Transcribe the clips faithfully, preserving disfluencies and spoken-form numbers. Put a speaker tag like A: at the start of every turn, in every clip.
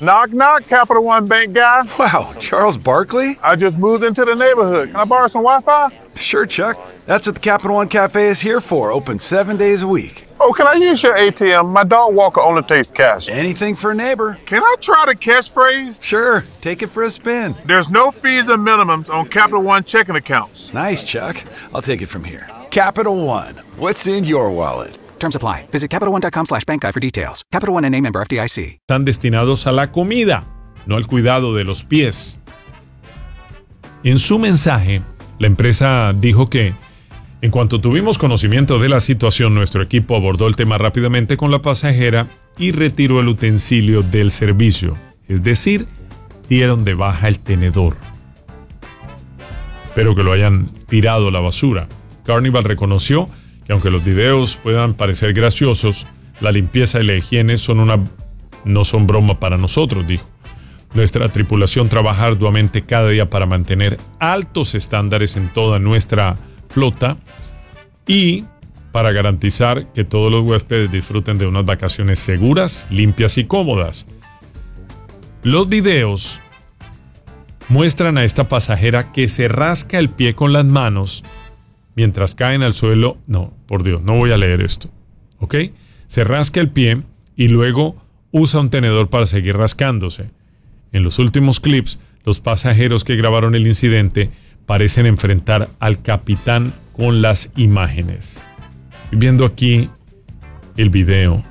A: Knock, knock, Capital One Bank guy.
B: Wow, Charles Barkley?
A: I just moved into the neighborhood. Can I borrow some Wi-Fi?
B: Sure, Chuck. That's what the Capital One Cafe is here for, open seven days a week.
A: Oh, can I use your A T M? My dog Walker only takes cash.
B: Anything for a neighbor.
A: Can I try the catchphrase?
B: Sure, take it for a spin.
A: There's no fees and minimums on Capital One checking accounts.
B: Nice, Chuck. I'll take it from here. Capital One, what's in your wallet?
C: Terms apply. Visit CapitalOne.com slash bank guide for details. Capital One N A member F D I C.
D: Están destinados a la comida, no al cuidado de los pies. En su mensaje, la empresa dijo que en cuanto tuvimos conocimiento de la situación, nuestro equipo abordó el tema rápidamente con la pasajera y retiró el utensilio del servicio. Es decir, dieron de baja el tenedor. Espero que lo hayan tirado a la basura. Carnival reconoció que aunque los videos puedan parecer graciosos, la limpieza y la higiene son una, no son broma para nosotros, dijo. Nuestra tripulación trabaja arduamente cada día para mantener altos estándares en toda nuestra flota y para garantizar que todos los huéspedes disfruten de unas vacaciones seguras, limpias y cómodas. Los videos muestran a esta pasajera que se rasca el pie con las manos mientras caen al suelo. No, por Dios, no voy a leer esto, ¿ok? Se rasca el pie y luego usa un tenedor para seguir rascándose. En los últimos clips, los pasajeros que grabaron el incidente parecen enfrentar al capitán con las imágenes. Estoy viendo aquí el video.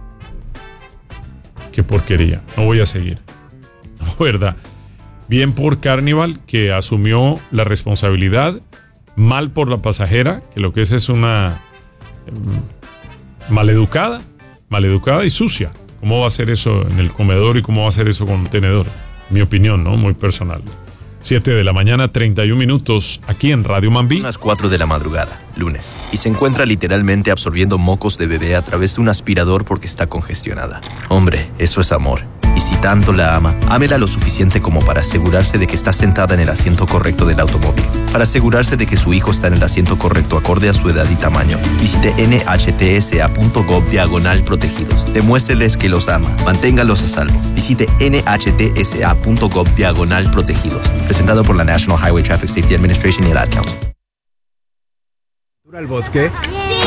D: Qué porquería. No voy a seguir. No, ¿verdad? Bien por Carnival, que asumió la responsabilidad. Mal por la pasajera, que lo que es es una um, maleducada, maleducada y sucia. ¿Cómo va a ser eso en el comedor y cómo va a ser eso con un tenedor? Mi opinión, ¿no? Muy personal. siete de la mañana, treinta y un minutos, aquí en Radio Mambí.
E: Unas cuatro de la madrugada, lunes, y se encuentra literalmente absorbiendo mocos de bebé a través de un aspirador porque está congestionada. Hombre, eso es amor. Y si tanto la ama, ámela lo suficiente como para asegurarse de que está sentada en el asiento correcto del automóvil. Para asegurarse de que su hijo está en el asiento correcto acorde a su edad y tamaño, visite nhtsa.gov diagonal protegidos. Demuéstreles que los ama. Manténgalos a salvo. Visite nhtsa.gov diagonal protegidos. Presentado por la National Highway Traffic Safety Administration y el Ad Council.
F: ¿Al bosque?
G: Sí.